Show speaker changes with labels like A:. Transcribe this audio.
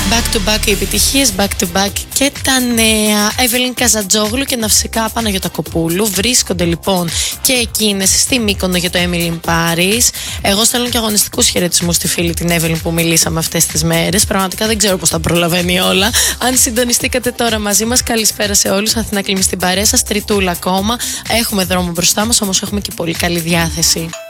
A: Back to back οι επιτυχίες, back to back και τα νέα. Εύελιν Καζατζόγλου και Ναυσικά Παναγιωτακοπούλου βρίσκονται λοιπόν και εκείνες στη Μύκονο για το Emily in Paris. Εγώ στέλνω και αγωνιστικούς χαιρετισμούς στη φίλη την Εύελιν που μιλήσαμε αυτές τις μέρες. Πραγματικά δεν ξέρω πώς τα προλαβαίνει όλα. Αν συντονιστήκατε τώρα μαζί μας, καλησπέρα σε όλους. Αθηνά Κλίμη στην παρέα σας, τριτούλα ακόμα. Έχουμε δρόμο μπροστά μας, όμως έχουμε και πολύ καλή διάθεση.